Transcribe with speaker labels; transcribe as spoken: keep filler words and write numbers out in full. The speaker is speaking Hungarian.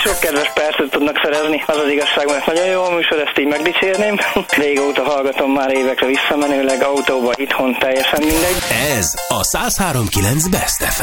Speaker 1: Sok kedves percet tudnak szerezni, az az igazság, mert nagyon jó a műsor, ezt így megdicsérném. Régóta hallgatom már évekre visszamenőleg, autóba, itthon, teljesen mindegy.
Speaker 2: Ez a száz három kilenc Best ef em.